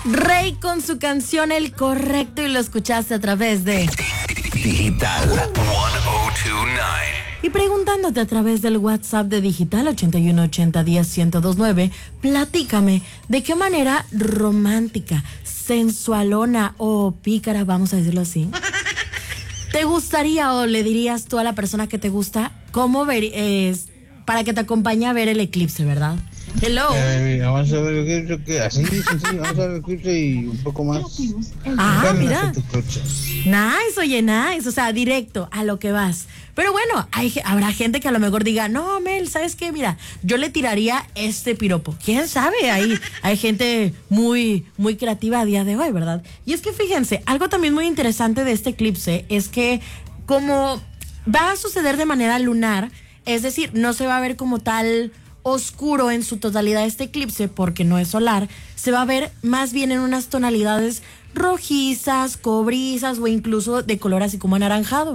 Rey con su canción El Correcto y lo escuchaste a través de Digital 1029. Y preguntándote a través del WhatsApp de Digital 8180101029, platícame de qué manera romántica, sensualona o pícara, vamos a decirlo así, ¿te gustaría o le dirías tú a la persona que te gusta cómo ver, para que te acompañe a ver el eclipse, verdad? Hello. Vamos a ver el eclipse, así, sí, vamos a ver el eclipse y un poco más. Ah, mira. Nice, oye, nice. O sea, directo, a lo que vas. Pero bueno, habrá gente que a lo mejor diga, no, Mel, ¿sabes qué? Mira, yo le tiraría este piropo. ¿Quién sabe? Hay gente muy, muy creativa a día de hoy, ¿verdad? Y es que fíjense, algo también muy interesante de este eclipse es que como va a suceder de manera lunar, es decir, no se va a ver como tal oscuro en su totalidad este eclipse porque no es solar, se va a ver más bien en unas tonalidades rojizas, cobrizas o incluso de color así como anaranjado.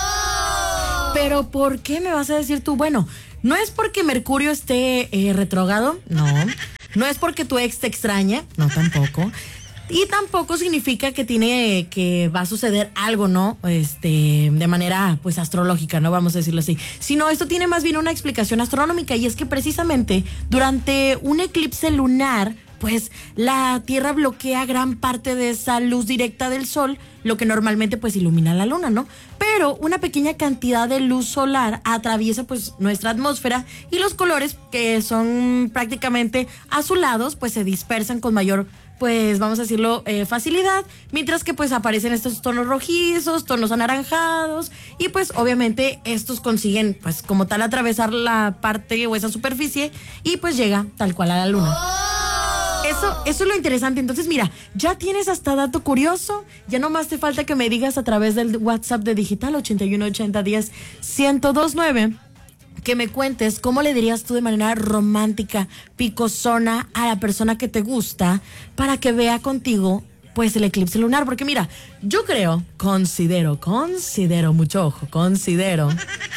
Pero ¿por qué me vas a decir tú? Bueno, no es porque Mercurio esté retrógrado, no es porque tu ex te extraña, no tampoco. Y tampoco significa que va a suceder algo, ¿no? De manera, pues, astrológica, ¿no? Vamos a decirlo así. Sino esto tiene más bien una explicación astronómica y es que precisamente durante un eclipse lunar, pues, la Tierra bloquea gran parte de esa luz directa del Sol, lo que normalmente, pues, ilumina la Luna, ¿no? Pero una pequeña cantidad de luz solar atraviesa, pues, nuestra atmósfera y los colores, que son prácticamente azulados, pues, se dispersan con mayor, pues vamos a decirlo, facilidad, mientras que pues aparecen estos tonos rojizos, tonos anaranjados y pues obviamente estos consiguen pues como tal atravesar la parte o esa superficie y pues llega tal cual a la luna. Eso es lo interesante. Entonces mira, ya tienes hasta dato curioso, ya nomás te falta que me digas a través del WhatsApp de Digital 8180101029 que me cuentes cómo le dirías tú de manera romántica, picosona a la persona que te gusta para que vea contigo pues el eclipse lunar. Porque mira, yo considero, mucho ojo, considero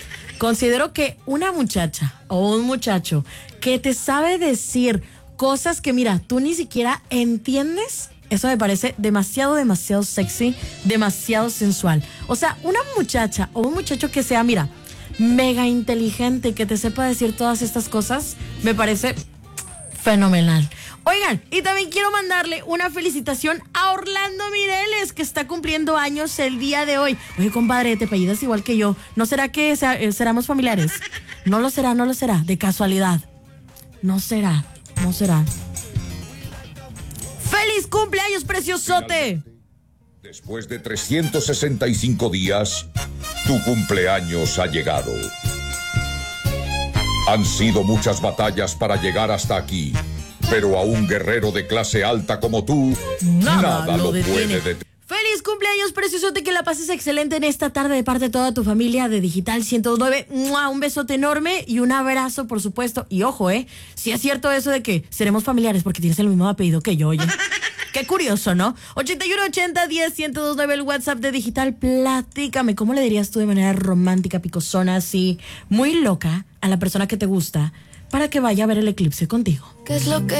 que una muchacha o un muchacho que te sabe decir cosas que mira, tú ni siquiera entiendes, eso me parece demasiado sexy, demasiado sensual. O sea, una muchacha o un muchacho que sea, mira, mega inteligente, que te sepa decir todas estas cosas, me parece fenomenal. Oigan, y también quiero mandarle una felicitación a Orlando Mireles, que está cumpliendo años el día de hoy. Oye, compadre, te apellidas igual que yo. ¿No será que seramos familiares? No lo será, de casualidad. No será. ¡Feliz cumpleaños, preciosote! Después de 365 días, tu cumpleaños ha llegado. Han sido muchas batallas para llegar hasta aquí, pero a un guerrero de clase alta como tú, nada lo puede detener. ¡Feliz cumpleaños, preciosote! Que la pases excelente en esta tarde de parte de toda tu familia de Digital 109. Un besote enorme y un abrazo, por supuesto. Y ojo, si es cierto eso de que seremos familiares porque tienes el mismo apellido que yo, oye. Qué curioso, ¿no? 8180101029 el WhatsApp de Digital. Platícame, ¿cómo le dirías tú de manera romántica, picosona, así, muy loca a la persona que te gusta para que vaya a ver el eclipse contigo? ¿Qué es lo que